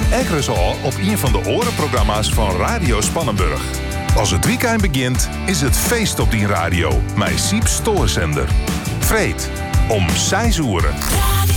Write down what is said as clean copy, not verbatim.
Ekkeres al op een van de orenprogramma's van Radio Spannenburg. Als het weekend begint, is het feest op die radio. Met Siep Stoorzender. Vreed, om 6 uur.